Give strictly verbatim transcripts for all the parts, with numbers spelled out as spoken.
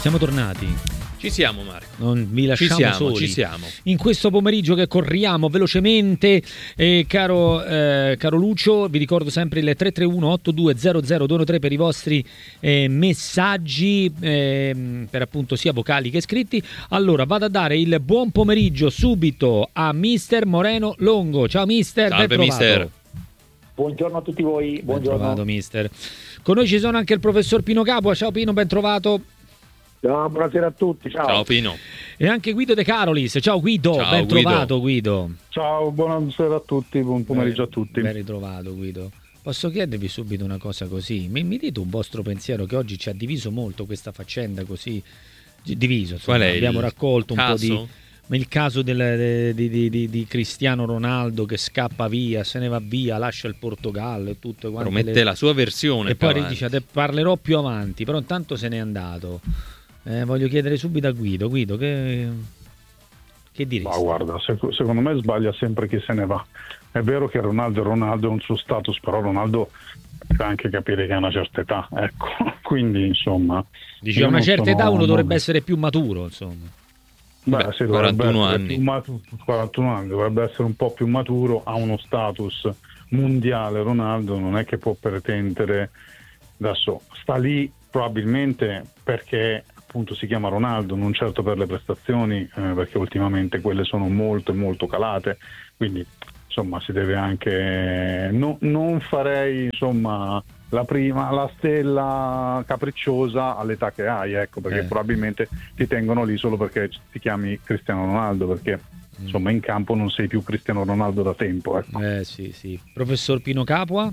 siamo tornati. Ci siamo, Marco. Non vi lasciamo ci siamo, soli. Ci siamo. In questo pomeriggio che corriamo velocemente, eh, caro, eh, caro Lucio, vi ricordo sempre il tre tre uno otto due zero zero due uno tre per i vostri eh, messaggi, eh, per appunto sia vocali che scritti. Allora, vado a dare il buon pomeriggio subito a mister Moreno Longo. Ciao mister, Salve, ben trovato. mister. Buongiorno a tutti voi, buongiorno. Ben trovato, mister. Con noi ci sono anche il professor Pino Capua. Ciao Pino, ben trovato. Ciao, buonasera a tutti, ciao. Ciao Pino. E anche Guido De Carolis. Ciao Guido, Ciao, ben Guido. trovato Guido. Ciao, buonasera a tutti, buon pomeriggio a tutti. Ben ritrovato Guido. Posso chiedervi subito una cosa così? Mi, mi dite un vostro pensiero che oggi ci ha diviso molto questa faccenda così diviso? Insomma, Qual è abbiamo il raccolto un caso? po' di... Il caso del, di, di, di, di Cristiano Ronaldo che scappa via, se ne va via, lascia il Portogallo e tutto quanto. Promette le... la sua versione. E poi avanti. dice te parlerò più avanti, però intanto se n'è andato. Eh, voglio chiedere subito a Guido. Guido, che, che diresti? Ma guarda, sec- secondo me sbaglia sempre chi se ne va. È vero che Ronaldo è Ronaldo, è un suo status, però Ronaldo deve anche capire che ha una certa età, ecco. Quindi insomma... Dici, a una non certa sono- età uno dovrebbe non- essere più maturo, insomma. Beh, Beh, sì, dovrebbe quarantuno essere anni. più matu- quarantuno anni, dovrebbe essere un po' più maturo, ha uno status mondiale. Ronaldo non è che può pretendere, adesso sta lì probabilmente perché appunto si chiama Ronaldo, non certo per le prestazioni, eh, perché ultimamente quelle sono molto molto calate, quindi insomma si deve anche no, non farei insomma la prima la stella capricciosa all'età che hai, ecco, perché Eh. probabilmente ti tengono lì solo perché ti chiami Cristiano Ronaldo, perché insomma in campo non sei più Cristiano Ronaldo da tempo, ecco. Eh sì, sì. Professor Pino Capua?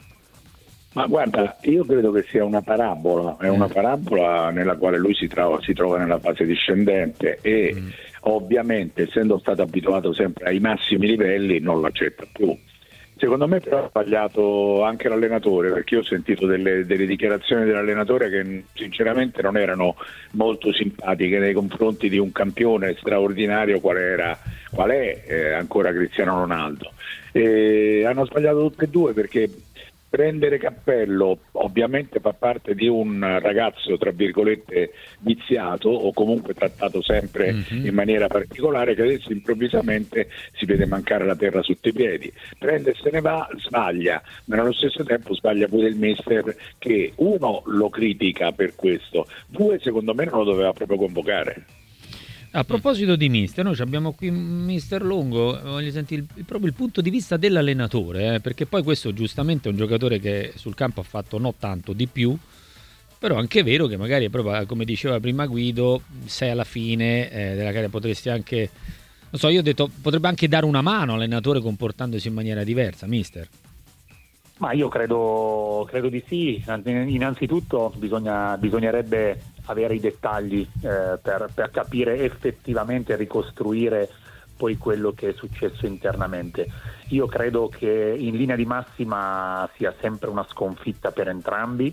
Ma guarda, io credo che sia una parabola, è una parabola nella quale lui si trova, si trova nella fase discendente e Mm. ovviamente, essendo stato abituato sempre ai massimi livelli, non l'accetta più. Secondo me però ha sbagliato anche l'allenatore, perché io ho sentito delle, delle dichiarazioni dell'allenatore che sinceramente non erano molto simpatiche nei confronti di un campione straordinario qual era, qual è eh, ancora Cristiano Ronaldo. E hanno sbagliato tutte e due, perché prendere cappello ovviamente fa parte di un ragazzo tra virgolette viziato o comunque trattato sempre Mhm. in maniera particolare, che adesso improvvisamente si vede mancare la terra sotto i piedi, prende e se ne va, sbaglia, ma nello stesso tempo sbaglia pure il mister, che uno lo critica per questo, due secondo me non lo doveva proprio convocare. A proposito di mister, noi abbiamo qui mister Longo, voglio sentire il- proprio il punto di vista dell'allenatore, eh, perché poi questo giustamente è un giocatore che sul campo ha fatto non tanto di più, però è anche vero che magari è proprio come diceva prima Guido, sei alla fine eh, della carriera, potresti anche, non so, io ho detto, potrebbe anche dare una mano all'allenatore comportandosi in maniera diversa, mister. Ma io credo, credo di sì. Innanzitutto bisogna, bisognerebbe avere i dettagli eh, per, per capire effettivamente e ricostruire poi quello che è successo internamente. Io credo che in linea di massima sia sempre una sconfitta per entrambi,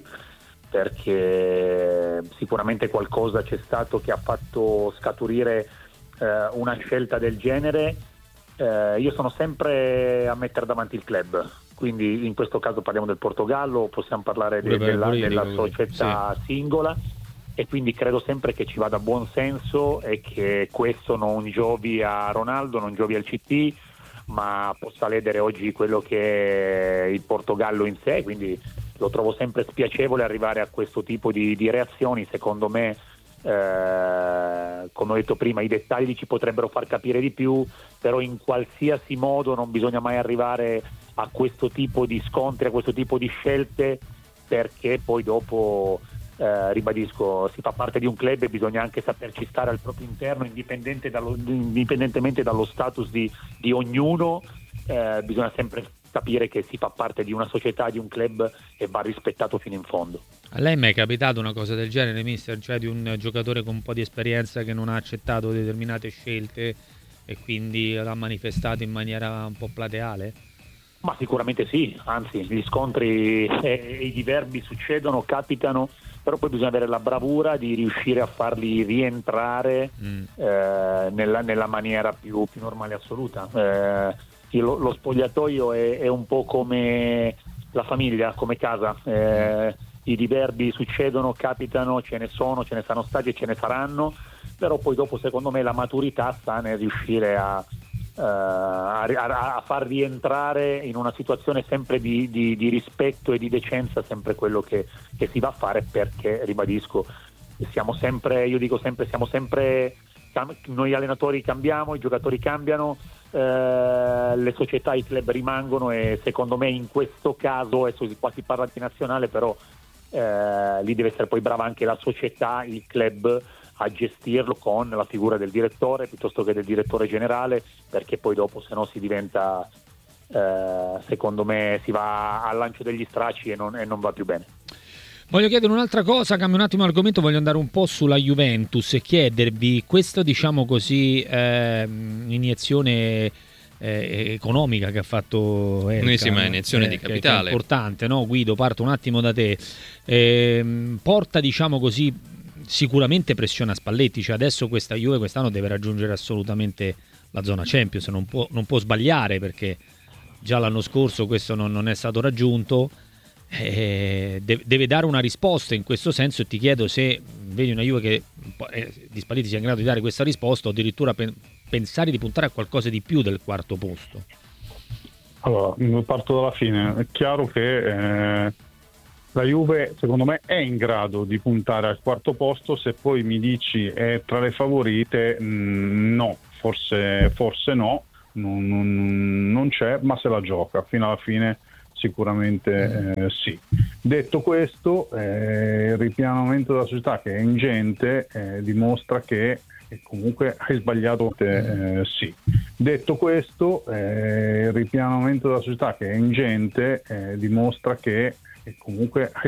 perché sicuramente qualcosa c'è stato che ha fatto scaturire eh, una scelta del genere. Eh, io sono sempre a mettere davanti il club, quindi in questo caso parliamo del Portogallo, possiamo parlare de- Pure per della, Mourinho, della pure. società singola, e quindi credo sempre che ci vada buon senso e che questo non giovi a Ronaldo, non giovi al C T, ma possa ledere oggi quello che è il Portogallo in sé, quindi lo trovo sempre spiacevole arrivare a questo tipo di, di reazioni. Secondo me, eh, come ho detto prima, i dettagli ci potrebbero far capire di più, però in qualsiasi modo non bisogna mai arrivare a questo tipo di scontri, a questo tipo di scelte, perché poi dopo, eh, ribadisco, si fa parte di un club e bisogna anche saperci stare al proprio interno, indipendente dallo, indipendentemente dallo status di, di ognuno. Eh, bisogna sempre capire che si fa parte di una società, di un club, e va rispettato fino in fondo. A lei mi è capitato una cosa del genere, mister? Cioè di un giocatore con un po' di esperienza che non ha accettato determinate scelte e quindi l'ha manifestato in maniera un po' plateale? Ma sicuramente sì, anzi gli scontri e, e i diverbi succedono, capitano, però poi bisogna avere la bravura di riuscire a farli rientrare Mm. eh, nella, nella maniera più, più normale assoluta. Eh, lo, lo spogliatoio è, è un po' come la famiglia, come casa. Eh, i diverbi succedono, capitano, ce ne sono, ce ne saranno stati e ce ne saranno, però poi dopo secondo me la maturità sta nel riuscire a, uh, a, a, a far rientrare in una situazione sempre di, di, di rispetto e di decenza sempre quello che, che si va a fare, perché ribadisco, siamo sempre, io dico sempre, siamo sempre, noi allenatori cambiamo, i giocatori cambiano, eh, le società, i club rimangono, e secondo me in questo caso, adesso qua si parla di nazionale, però eh, lì deve essere poi brava anche la società, il club, a gestirlo con la figura del direttore piuttosto che del direttore generale, perché poi dopo se no si diventa, eh, secondo me si va al lancio degli stracci e non, e non va più bene. Voglio chiedere un'altra cosa, cambio un attimo argomento, voglio andare un po' sulla Juventus e chiedervi questa, diciamo così, eh, iniezione eh, economica che ha fatto Erika, un'ennesima iniezione eh, di che, capitale. che è importante, no? Guido, parto un attimo da te. Eh, porta, diciamo così, sicuramente pressione a Spalletti, cioè adesso questa Juve quest'anno deve raggiungere assolutamente la zona Champions, non può, non può sbagliare, perché già l'anno scorso questo non, non è stato raggiunto. Eh, deve dare una risposta in questo senso, e ti chiedo se vedi una Juve che eh, di Spalletti sia in grado di dare questa risposta, o addirittura pe- pensare di puntare a qualcosa di più del quarto posto. Allora, parto dalla fine. È chiaro che eh, la Juve secondo me è in grado di puntare al quarto posto. Se poi mi dici è tra le favorite, mh, no, forse, forse no, non, non, non c'è, ma se la gioca fino alla fine. Sicuramente eh, sì. Detto questo, eh, il ripianamento della società, che è ingente, eh, dimostra che eh, comunque hai sbagliato. Eh, sì. Detto questo, eh, il ripianamento della società, che è ingente, eh, dimostra che eh, comunque hai